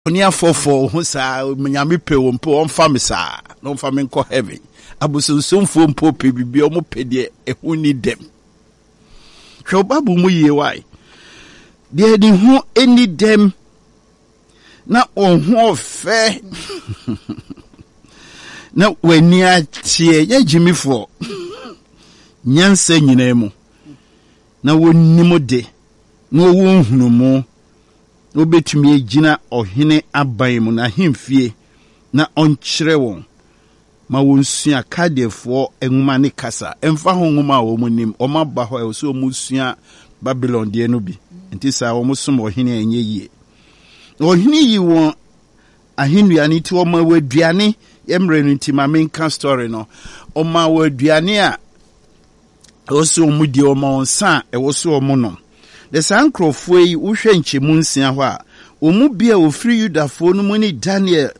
Onia fofo ho sa nyame pe wo mpo on fa me sa no fa me nko heaven abusunsumfo mpo pe bibia mo pe de ehu ni dem hwe babu mu ye wai de di ho eni dem na onho fe na wani atie ya jimifo nyansa nyina mu na wonni mo de na wo hunu mo no betumi agina ohene aban mu na hemfie na onkyere won ma wonsua kadefo enwuma ne kasa emfa ho nwuma wo munim o maba ho e so musua Babylon de no bi enti sa wo musom ohene enye yie ohene yi won ahenua ni ti o ma waduane emre no ti ma menka story no o ma waduane a o so mudi o ma onsa e wo so o mu no the sankrofo yi wohwe nchemu nsia ho a omu bia ofri Yudafo no mu ni Daniel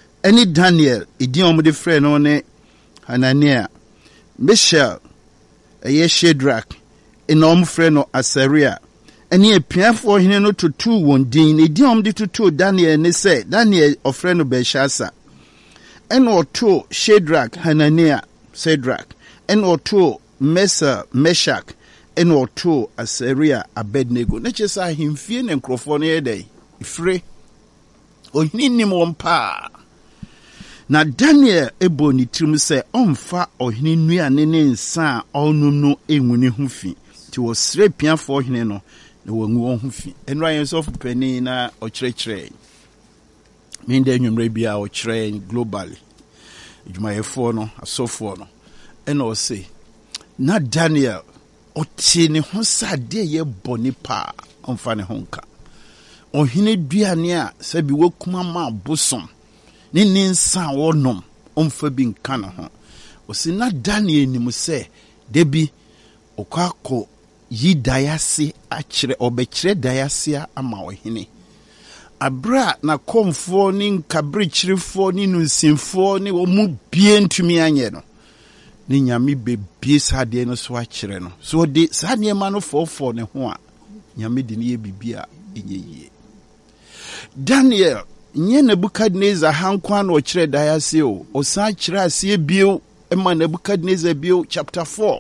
edin omde frɛ no ne Hanania Mishael Shadrach enom frɛ no Asaria ene apiafo hene no tutu won din edin omde tutu Daniel ne sɛ Daniel ofrɛ no Belshazzar ene oto Shadrach Hanania Shadrach ene oto Meshach ene oto Asaria Abednego na kyesa hemfie ne nkrofo no yedai ifre ohininim wompa na Daniel ebo ni tirim se omfa ohini nuane ne nsa onum no enwuni ho fi ti wo sre piafo ohini no na wangu won ho fi enra yensof pani na okyerɛkyerɛ minde enwumre bia okyerɛ globally adwumayɛfo no asofo no ena o se na Daniel oti ne ho sade ye boni pa omfa ne honka ohini duane a sabi wakuma ma bosom ne ninsa wonom omfa bi nka ne ho osi na Daniel ni mu se debi okako yi dayase akyere obekire dayase ama ohini abra na komfo ni nkabrikyirefo ni nunsimfo ni wo mu bie ntumi anye no ni nyame bebie sade no so akyere no so de sade ma no fofo ne ho a nyame de ne ye bibia enye yie Daniel nye Nebukadnezar hankwa na okyere dayase o san kyere ase bio ema Nebukadnezar bio chapter 4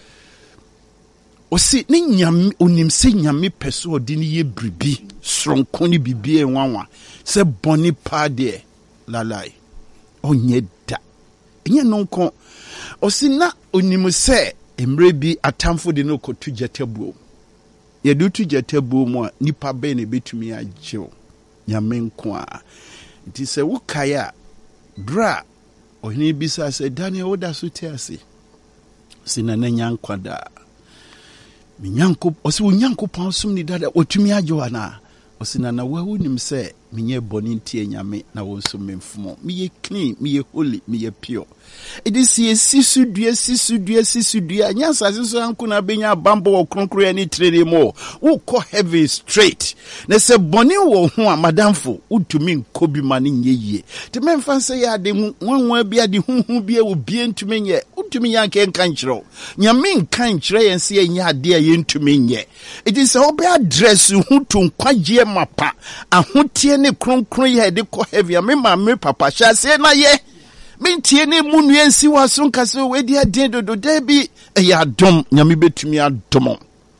osi ni nyame onimse nyame peso odi ne ye bribi sronko ni bibie nwanwa se boni pa de lalai onye da enye nonko osi na onimse emre bi atamfo de no kotu jetabuo ye do tu jetabuo mu a nipa be ne betumi agyew nyame nko a nti se wokaya bra ohini bisa se Daniel woda so te ase sina na nyankwada minyanko osi wonyanko pansum ni dada otumi agyew na osina na wahu nim se menye boni ntie nyame na wonso memfumo miye clean miye holy miye pure edisi sisudua nyansa siso anko na benya bambo okronkro ya ni trene mo wo ko heavy straight na se boni wo ho a madamfo utumi nkobi mane nyeyie te memfa se ya de nwanwa bia de huhu bia wo bia ntumi nye utumi yanke nkan kyerɛ nyame nkan kyerɛ yense yenya ade a yentumi nye edisi obe address hu to nkwagie mapa ahotie ne kronkron ye de ko heavy a me papa sha se na ye mentie ne mu nuansi waso nkase we dia den dodo da bi ya dom nyame betumi adom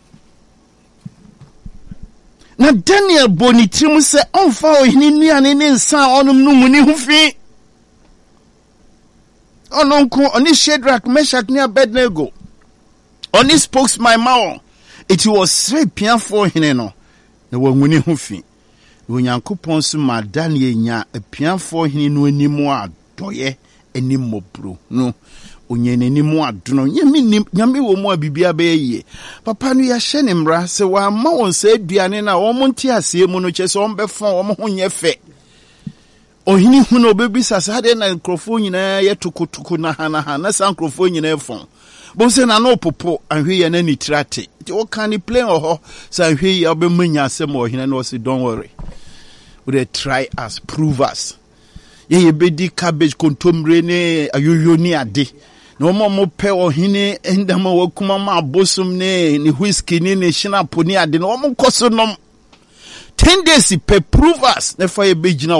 na Daniel boni tirim se onfa ohini nuane ne nsa onum no muni ho fi ononko oni Shadrach Meshach ne Abednego oni spokes my mouth it was straight piafo hene no na wanguni ho fi onyankopon so ma Daniel nya apiafo hene no animu adoye animobro no onyenenimu adono nyame wo mu abibia be ye papa no ya hye ne mra se wa ma won se aduane na wo monte ase mu no kyese on befon wo ho nye fe ohini hu no bebisa sade na nkrofo nyina ye tukutuku na hana na san nkrofo nyina efon bo se na no popo anhwe ye na nitrate ti o kan ni play oho san hwe ye obemanya asem ohina no se don't worry we try us prove us ye bedi cabbage kontomre ne ayoyo ni ade no mo pe ohine endama wakuma ma bosom ne whiskey ni shinapo ni ade no mo koso nom 10 days per prove us na fa ye begina